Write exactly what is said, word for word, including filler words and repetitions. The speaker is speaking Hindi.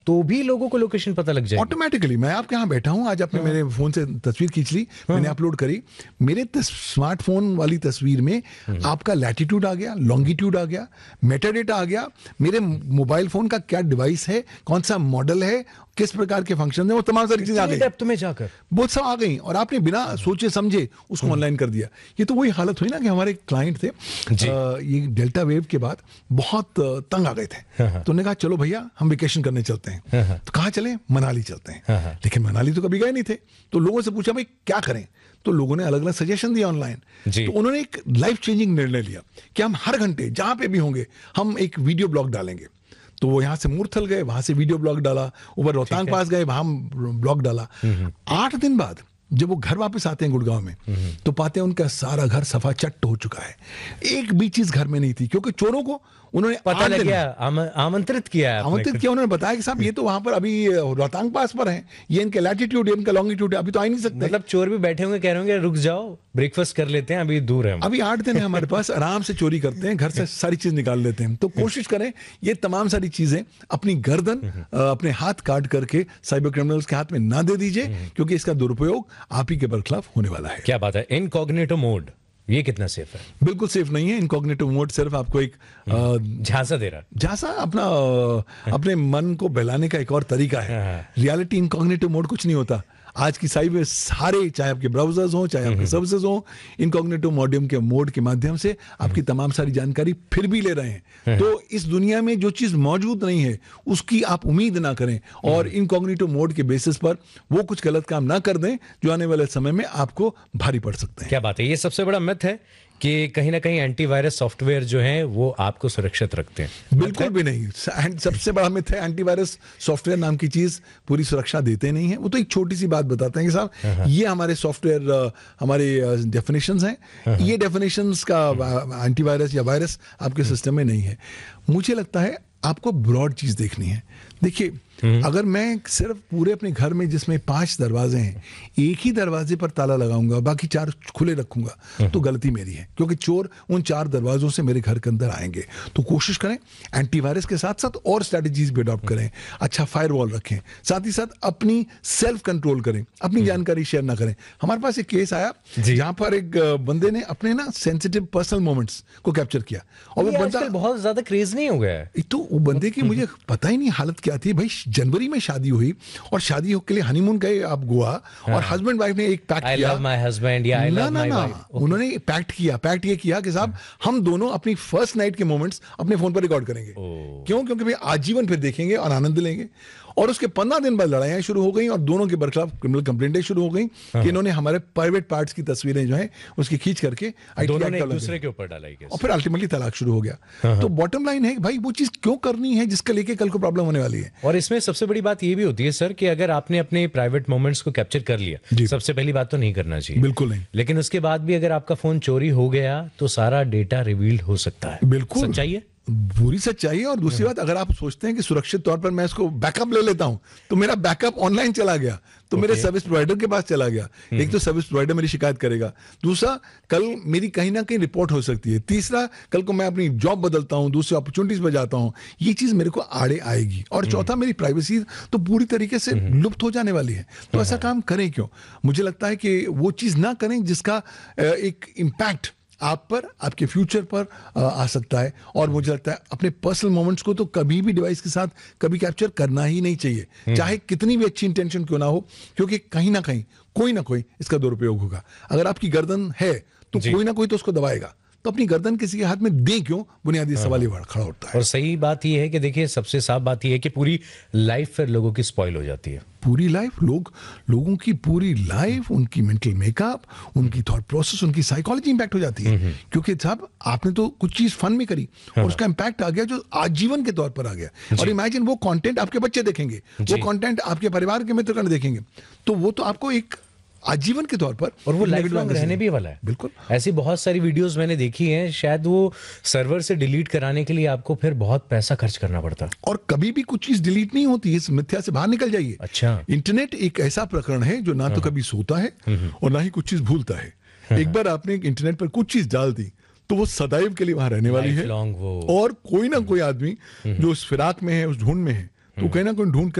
तो भी लोगों को लोकेशन पता लग जाएगी ऑटोमेटिकली। मैं आपके यहाँ बैठा हूँ, आज आपने हाँ। मेरे फोन से तस्वीर खींच ली, हाँ। मैंने अपलोड करी, मेरे स्मार्टफोन वाली तस्वीर में आपका लैटिट्यूड आ गया, लॉन्गिट्यूड आ गया, मेटाडेटा आ गया, मेरे मोबाइल फोन का क्या डिवाइस है, कौन सा मॉडल है, किस प्रकार के फंक्शन है, वो तमाम सारी चीजें आ गई डेप्थ में जाकर, बहुत सब आ गई, और आपने बिना सोचे समझे उसको ऑनलाइन कर दिया। ये तो वही हालत हुई ना कि हमारे क्लाइंट थे आ, ये डेल्टा वेव के बाद बहुत तंग आ गए थे, तो उन्होंने कहा चलो भैया हम वेकेशन करने चलते हैं। तो कहाँ चले? मनाली चलते हैं। लेकिन मनाली तो कभी गए नहीं थे, तो लोगों से पूछा भाई क्या करें, तो लोगों ने अलग अलग सजेशन दिया ऑनलाइन। तो उन्होंने एक लाइफ चेंजिंग निर्णय लिया कि हम हर घंटे जहां पे भी होंगे हम एक वीडियो ब्लॉग डालेंगे। तो वो यहाँ से मूर्थल गए, वहां से वीडियो ब्लॉग डाला, ऊपर रोहतांग पास गए, वहां ब्लॉग डाला। आठ दिन बाद जब वो घर वापस आते हैं गुड़गांव में, तो पाते हैं उनका सारा घर सफा चट्ट हो चुका है, एक भी चीज घर में नहीं थी, क्योंकि चोरों को उन्होंने पता लग गया, आम, आमंत्रित किया आमंत्रित किया। उन्होंने बताया कि साहब ये तो वहां पर अभी रोहतांग पास पर है, ये इनका लैटिट्यूड, ये इनका लॉन्गिट्यूड है, अभी तो आ ही नहीं सकते। मतलब चोर भी बैठे होंगे, कह रहे होंगे रुक जाओ ब्रेकफास्ट कर लेते हैं, अभी दूर है, अभी आठ दिन है हमारे पास, आराम से चोरी करते हैं, घर से सारी चीज निकाल लेते हैं। तो कोशिश करें ये तमाम सारी चीजें अपनी गर्दन अपने हाथ काट करके साइबर क्रिमिनल्स के हाथ में ना दे दीजिए, क्योंकि इसका दुरुपयोग आप ही के बरखिलाफ होने वाला है। क्या बात है। इनकॉग्निटो मोड ये कितना सेफ है? बिल्कुल सेफ नहीं है। इनकॉग्निटो मोड सिर्फ आपको एक झांसा दे रहा, झांसा अपना अपने मन को बहलाने का एक और तरीका है। रियलिटी इनकॉग्निटो मोड कुछ नहीं होता। आज की साइट में सारे, चाहे आपके ब्राउजर्स हों, चाहे आपके सर्विसेज हों, इनकॉग्निटो मॉडियम के मोड के माध्यम से आपकी तमाम सारी जानकारी फिर भी ले रहे हैं। तो इस दुनिया में जो चीज मौजूद नहीं है उसकी आप उम्मीद ना करें, और इनकॉग्निटो मोड के बेसिस पर वो कुछ गलत काम ना कर दें जो आने वाले समय में आपको भारी पड़ सकते हैं। क्या बात है। ये सबसे बड़ा मिथ है कि कहीं ना कहीं एंटीवायरस सॉफ्टवेयर जो हैं वो आपको सुरक्षित रखते हैं। बिल्कुल भी नहीं। सबसे बड़ा मिथ है एंटीवायरस सॉफ्टवेयर नाम की चीज पूरी सुरक्षा देते नहीं है। वो तो एक छोटी सी बात बताते हैं कि साहब ये हमारे सॉफ्टवेयर, हमारे डेफिनेशंस हैं, ये डेफिनेशंस का एंटीवायरस या वायरस आपके सिस्टम में नहीं है। मुझे लगता है आपको ब्रॉड चीज देखनी है। देखिए, अगर मैं सिर्फ पूरे अपने घर में जिसमें पांच दरवाजे हैं एक ही दरवाजे पर ताला लगाऊंगा, बाकी चार खुले रखूंगा, तो गलती मेरी है, क्योंकि चोर उन चार दरवाजों से मेरे घर के अंदर आएंगे। तो कोशिश करें एंटीवायरस के साथ साथ और स्ट्रेटजीज भी अडॉप्ट करें, अच्छा फायरवॉल रखें, साथ ही साथ अपनी सेल्फ कंट्रोल करें, अपनी जानकारी शेयर ना करें। हमारे पास एक केस आया जहां पर एक बंदे ने अपने ना सेंसिटिव पर्सनल मोमेंट्स को कैप्चर किया, और वो बंदा बहुत ज्यादा क्रेज नहीं हो गया है। तो वो बंदे की मुझे पता ही नहीं हालत क्या थी। भाई जनवरी में शादी हुई, और शादी के लिए हनीमून गए आप गोवा, और हस्बैंड वाइफ ने एक पैक्ट किया, I love my husband, yeah, I love my wife. Okay. उन्होंने पैक्ट किया, पैक्ट ये किया कि साहब हम दोनों अपनी फर्स्ट नाइट के मोमेंट्स अपने फोन पर रिकॉर्ड करेंगे। oh. क्यों? क्योंकि भाई आजीवन फिर देखेंगे और आनंद लेंगे। और उसके पंद्रह दिन बाद लड़ाइयां शुरू हो गई, और दोनों के बरखिलाफ क्रिमिनल कंप्लेंटें शुरू हो गई कि इन्होंने हमारे प्राइवेट पार्ट्स की तस्वीरें जो है उसकी खींच करके दोनों ने एक दूसरे के ऊपर डाला, और फिर अल्टीमेटली तलाक शुरू हो गया। तो बॉटम लाइन है भाई वो चीज क्यों करनी है जिसका लेके कल को प्रॉब्लम होने वाली है। और इसमें सबसे बड़ी बात ये भी होती है सर कि अगर आपने अपने प्राइवेट मोमेंट्स को कैप्चर कर लिया, सबसे पहली बात तो नहीं करना चाहिए, बिल्कुल नहीं। लेकिन उसके बाद भी अगर आपका फोन चोरी हो गया तो सारा डेटा रिवील्ड हो सकता है। बिल्कुल सच्चाई है, पूरी सच्चाई है। और दूसरी बात, अगर आप सोचते हैं कि सुरक्षित तौर पर मैं इसको बैकअप ले लेता हूं, तो मेरा बैकअप ऑनलाइन चला गया, तो okay. मेरे सर्विस प्रोवाइडर के पास चला गया। एक तो सर्विस प्रोवाइडर मेरी शिकायत करेगा, दूसरा कल मेरी कहीं ना कहीं रिपोर्ट हो सकती है, तीसरा कल को मैं अपनी जॉब बदलता हूं, दूसरी अपॉर्चुनिटीज पर जाता हूं, ये चीज मेरे को आड़े आएगी, और चौथा मेरी प्राइवेसी तो पूरी तरीके से लुप्त हो जाने वाली है। तो ऐसा काम करें क्यों? मुझे लगता है कि वो चीज ना करें जिसका एक इम्पैक्ट आप पर, आपके फ्यूचर पर आ, आ सकता है। और मुझे लगता है अपने पर्सनल मोमेंट्स को तो कभी भी डिवाइस के साथ कभी कैप्चर करना ही नहीं चाहिए, चाहे कितनी भी अच्छी इंटेंशन क्यों ना हो, क्योंकि कहीं ना कहीं कोई ना कोई इसका दुरुपयोग होगा। अगर आपकी गर्दन है तो कोई ना कोई तो उसको दबाएगा, तो अपनी गर्दन किसी के हाथ में दे क्यों, बुनियादी सवाल ये खड़ा होता है। और सही बात ये है कि देखिए सबसे साफ बात ये है कि पूरी लाइफ फिर लोगों की स्पॉइल हो जाती है। पूरी लाइफ, लोग लोगों की पूरी लाइफ, उनकी मेंटल मेकअप, उनकी थॉट प्रोसेस, उनकी साइकोलॉजी इंपैक्ट हो जाती है। क्योंकि साहब आपने तो कुछ चीज फन में करी और उसका इंपैक्ट आ गया जो आजीवन के तौर पर आ गया। और इमेजिन वो कंटेंट आपके बच्चे देखेंगे, वो कंटेंट आपके परिवार के मित्र देखेंगे, तो वो तो आपको एक आजीवन के तौर पर, और वो लाइफ लॉन्ग रहने भी वाला है। बिल्कुल। ऐसी बहुत सारी वीडियोस मैंने देखी हैं, शायद वो सर्वर से डिलीट कराने के लिए आपको फिर बहुत पैसा खर्च करना पड़ता। और कभी भी कुछ चीज डिलीट नहीं होती, इस मिथ्या से बाहर निकल जाइए। अच्छा। इंटरनेट एक ऐसा प्रकरण है जो ना तो कभी सोता है और ना ही कुछ चीज भूलता है। एक बार आपने इंटरनेट पर कुछ चीज डाल दी तो वो सदैव के लिए वहां रहने वाली है। वो। और कोई ना कोई आदमी जो उस फिराक में है, उस ढूंढ में है, तो कहीं ना कहीं ढूंढ